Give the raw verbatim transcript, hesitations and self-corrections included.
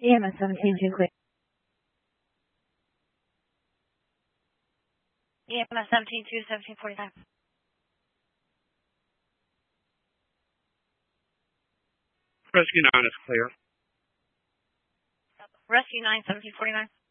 E M S seventeen two clear. E M S seventeen two, seventeen forty-nine. Rescue nine is clear. Rescue nine, seventeen forty-nine.